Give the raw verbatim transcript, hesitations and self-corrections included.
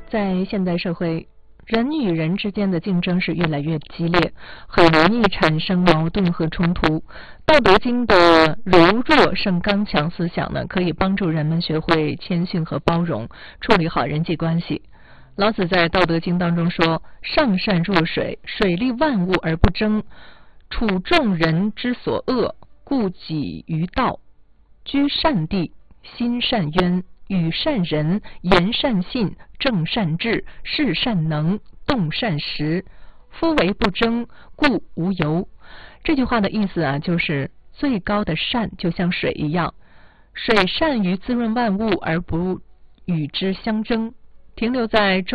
在现代社会，人与人之间的竞争是越来越激烈，很容易产生矛盾和冲突。道德经的柔弱胜刚强思想呢，可以帮助人们学会谦逊和包容，处理好人际关系。老子在道德经当中说：上善若水，水利万物而不争，处众人之所恶，故几于道。居善地，心善渊，与善人，言善信，正善治，事善能，动善时。夫为不争，故无尤。这句话的意思啊，就是最高的善就像水一样，水善于滋润万物，而不与之相争。停留在周